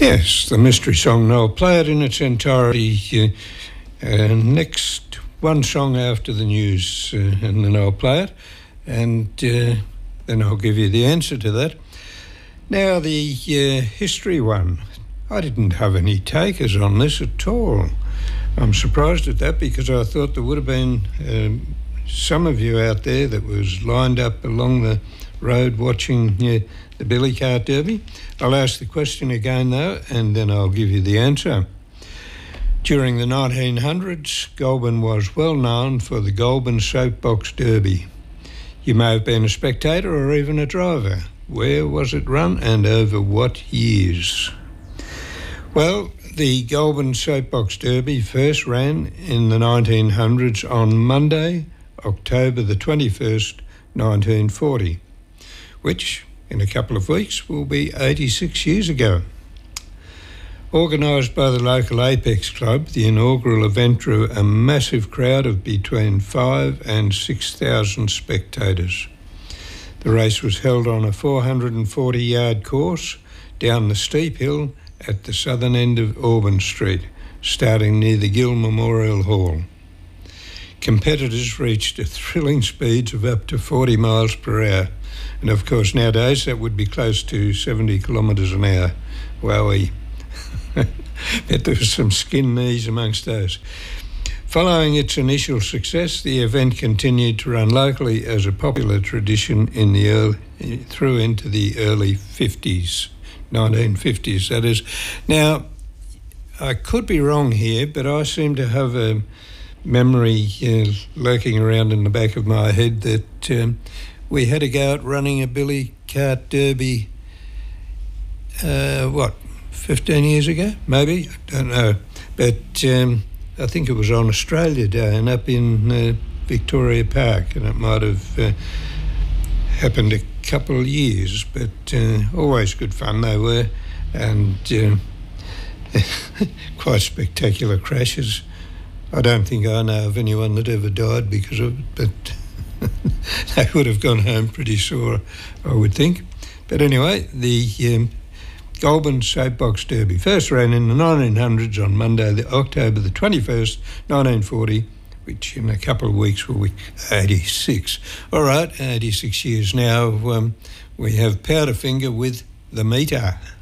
Yes, the mystery song. Now I'll play it in its entirety. Next, one song after the news, and then I'll play it, and then I'll give you the answer to that. Now, the history one. I didn't have any takers on this at all. I'm surprised at that because I thought there would have been some of you out there that was lined up along the road watching the Billy Cart Derby. I'll ask the question again though, and then I'll give you the answer. During the 1900s, Goulburn was well known for the Goulburn Soapbox Derby. You may have been a spectator or even a driver. Where was it run and over what years? Well, the Goulburn Soapbox Derby first ran in the 1900s on Monday, October the 21st, 1940, which in a couple of weeks will be 86 years ago. Organised by the local Apex Club, the inaugural event drew a massive crowd of between 5,000 and 6,000 spectators. The race was held on a 440-yard course down the steep hill at the southern end of Auburn Street, starting near the Gill Memorial Hall. Competitors reached thrilling speeds of up to 40 miles per hour, and of course nowadays that would be close to 70 kilometres an hour. Wowee. But there was some skin knees amongst those. Following its initial success, the event continued to run locally as a popular tradition through into the early 50s, 1950s that is. Now, I could be wrong here, but I seem to have a memory lurking around in the back of my head that we had to go out running a Billy Cart Derby, 15 years ago, maybe? I don't know. But I think it was on Australia Day and up in Victoria Park, and it might have happened a couple of years, but always good fun they were, and quite spectacular crashes. I don't think I know of anyone that ever died because of it, but they would have gone home pretty sore, I would think. But anyway, the Goulburn Soapbox Derby first ran in the 1900s on Monday, October the 21st, 1940, which in a couple of weeks will be 86. All right, 86 years now. We have Powderfinger with The Meter.